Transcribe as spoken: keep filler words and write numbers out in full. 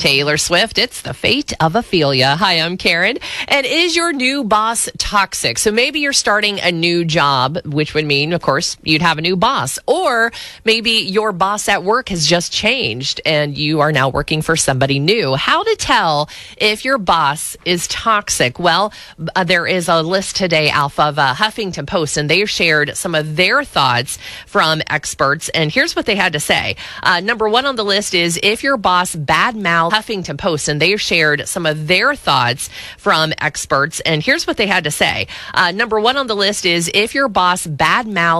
Taylor Swift, it's the fate of Ophelia. Hi, I'm Karen. And is your new boss toxic? So maybe you're starting a new job, which would mean, of course, you'd have a new boss. Or maybe your boss at work has just changed and you are now working for somebody new. How to tell if your boss is toxic? Well, uh, there is a list today, Alpha, of uh, Huffington Post, and they shared some of their thoughts from experts. And here's what they had to say. Uh, number one on the list is if your boss badmouth Huffington Post, and they shared some of their thoughts from experts. And here's what they had to say. Uh, number one on the list is if your boss badmouth